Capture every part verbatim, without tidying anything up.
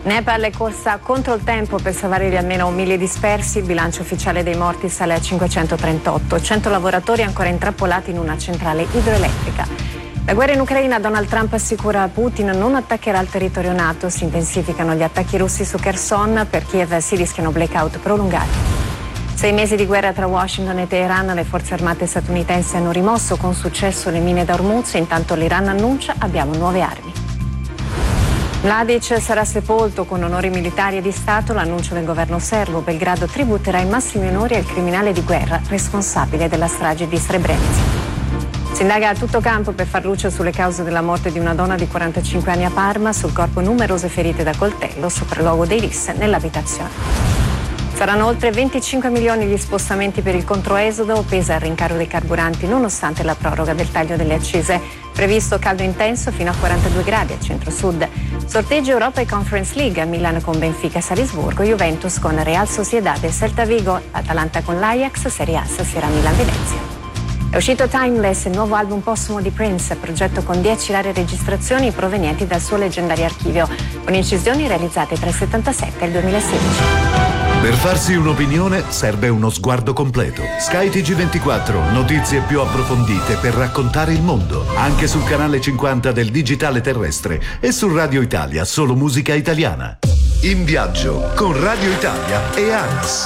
Nepal è corsa contro il tempo per salvare gli almeno un migliaio dispersi. Il bilancio ufficiale dei morti sale a cinquecentotrentotto. cento lavoratori ancora intrappolati in una centrale idroelettrica. La guerra in Ucraina, Donald Trump assicura a Putin non attaccherà il territorio NATO. Si intensificano gli attacchi russi su Kherson. Per Kiev si rischiano blackout prolungati. Sei mesi di guerra tra Washington e Teheran. Le forze armate statunitensi hanno rimosso con successo le mine da Hormuz. Intanto l'Iran annuncia: abbiamo nuove armi. Mladic sarà sepolto con onori militari e di Stato. L'annuncio del governo serbo. Belgrado tributerà i massimi onori al criminale di guerra responsabile della strage di Srebrenica. Si indaga a tutto campo per far luce sulle cause della morte di una donna di quarantacinque anni a Parma. Sul corpo numerose ferite da coltello, sopralluogo dei ris nell'abitazione. Saranno oltre venticinque milioni gli spostamenti per il controesodo. Pesa il rincaro dei carburanti nonostante la proroga del taglio delle accise. Previsto caldo intenso fino a quarantadue gradi al centro-sud. Sorteggio Europa e Conference League. A Milano con Benfica e Salisburgo, Juventus con Real Sociedad e Celta Vigo, Atalanta con l'Ajax, Serie A stasera Milan-Venezia. È uscito Timeless, il nuovo album postumo di Prince, progetto con dieci rare registrazioni provenienti dal suo leggendario archivio, con incisioni realizzate tra il settantasette e il duemilasedici. Per farsi un'opinione serve uno sguardo completo. Sky T G ventiquattro, notizie più approfondite per raccontare il mondo, anche sul canale cinquanta del digitale terrestre e su Radio Italia, solo musica italiana. In viaggio con Radio Italia e ANAS.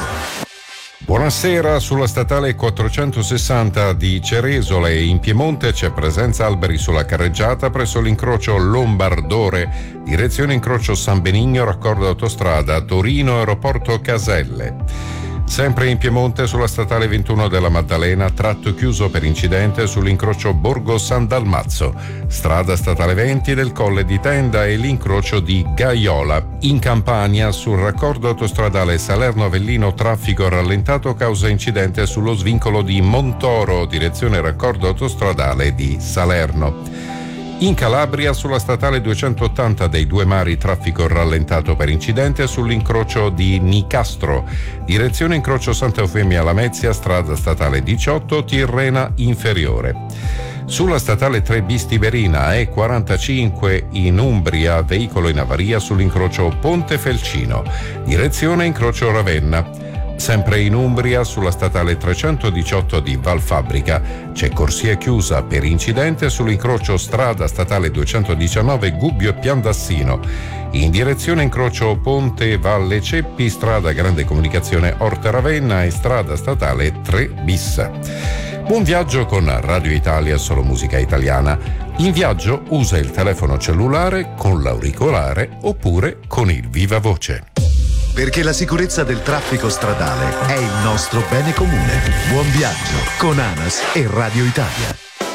Buonasera, sulla statale quattrocentosessanta di Ceresole in Piemonte c'è presenza alberi sulla carreggiata presso l'incrocio Lombardore, direzione incrocio San Benigno, raccordo autostrada Torino Aeroporto Caselle. Sempre in Piemonte sulla statale ventuno della Maddalena, tratto chiuso per incidente sull'incrocio Borgo San Dalmazzo, strada statale venti del Colle di Tenda e l'incrocio di Gaiola. In Campania sul raccordo autostradale Salerno-Avellino, traffico rallentato causa incidente sullo svincolo di Montoro, direzione raccordo autostradale di Salerno. In Calabria sulla statale duecentottanta dei Due Mari, traffico rallentato per incidente sull'incrocio di Nicastro, direzione incrocio Santa Eufemia Lamezia, strada statale diciotto Tirrena Inferiore. Sulla statale tre bis Tiberina E quarantacinque in Umbria, veicolo in avaria sull'incrocio Ponte Felcino, direzione incrocio Ravenna. Sempre in Umbria, sulla statale trecentodiciotto di Valfabbrica, c'è corsia chiusa per incidente sull'incrocio strada statale duecentodiciannove Gubbio e Piandassino. In direzione incrocio Ponte Valle Ceppi, strada Grande Comunicazione Orte Ravenna e strada statale tre bis. Buon viaggio con Radio Italia, solo musica italiana. In viaggio usa il telefono cellulare con l'auricolare oppure con il viva voce. Perché la sicurezza del traffico stradale è il nostro bene comune. Buon viaggio con ANAS e Radio Italia.